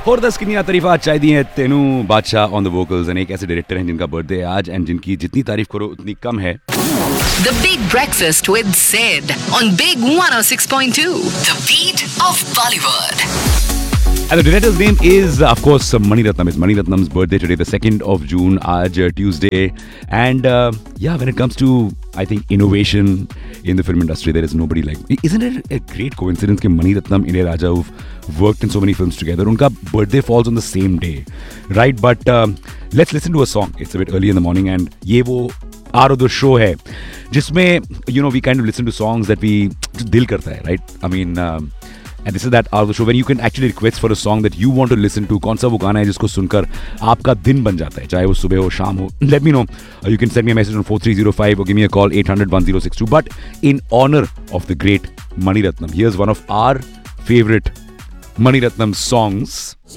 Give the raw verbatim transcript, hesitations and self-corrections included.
और दस की तारीफा चाय दी है तेनू बादशाह ऑन द वोकल्स एंड एक ऐसे डायरेक्टर हैं जिनका बर्थडे है आज एंड जिनकी जितनी तारीफ करो उतनी कम है. The Big Breakfast with Sid on Big one oh six point two, the beat of Bollywood. And the director's name is, of course, Mani Ratnam. It's Mani Ratnam's birthday today, the second of June, aaj uh, Tuesday. And uh, yeah, when it comes to, I think, innovation in the film industry, there is nobody like. Isn't it a great coincidence that Mani Ratnam and Raja who've worked in so many films together, unka birthday falls on the same day, right? But um, let's listen to a song. It's a bit early in the morning, and ye wo Aar of the show hai, jisme you know we kind of listen to songs that we dil karta hai, right? I mean. Um, And this is that hour of the show when you can actually request for a song that you want to listen to. कौन सा वो गाना है जिसको सुनकर आपका दिन बन जाता है, चाहे वो सुबह हो शाम हो. Let me know. Uh, you can send me a message on four three zero five or give me a call eight hundred one oh six two. But in honor of the great Mani Ratnam, here's one of our favorite Mani Ratnam songs.